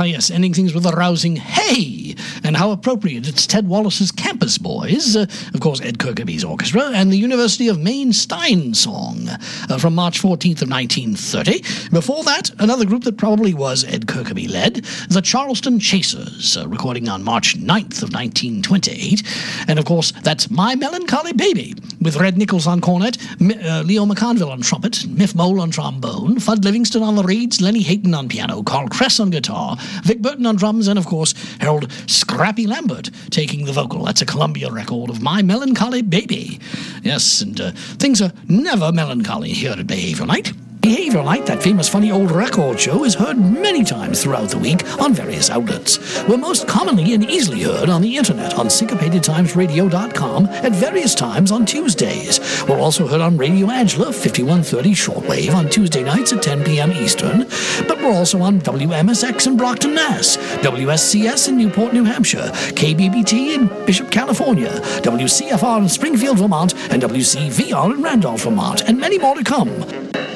yes, ending things with a rousing hey, and how appropriate. It's Ted Wallace's Campus Boys, of course Ed Kirkby's orchestra, and the University of Maine Stein Song from March 14th of 1930. Before that, another group that probably was Ed Kirkby led, the Charleston Chasers, recording on March 9th of 1928. And of course, that's My Melancholy Baby, with Red Nichols on cornet, Leo McConville on trumpet, Miff Mole on trombone, Fudd Livingston on the reeds, Lenny Hayton on piano, Carl Kress on guitar, Vic Burton on drums, and of course, Harold Scrappy Lambert taking the vocal. That's a Columbia record of My Melancholy Baby. Yes, and things are never melancholy here at Behavior Night. Behavior Night, that famous funny old record show, is heard many times throughout the week on various outlets. We're most commonly and easily heard on the internet on syncopatedtimesradio.com at various times on Tuesdays. We're also heard on Radio Angela, 5130 shortwave on Tuesday nights at 10 p.m. Eastern. But we're also on WMSX in Brockton, Mass., WSCS in Newport, New Hampshire, KBBT in Bishop, California, WCFR in Springfield, Vermont, and WCVR in Randolph, Vermont, and many more to come.